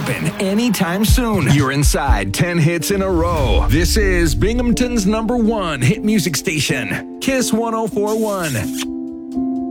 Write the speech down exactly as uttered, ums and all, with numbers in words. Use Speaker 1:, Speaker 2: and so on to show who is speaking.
Speaker 1: stopping anytime soon. You're inside ten hits in a row. This is Binghamton's number one hit music station, Kiss one oh four point one.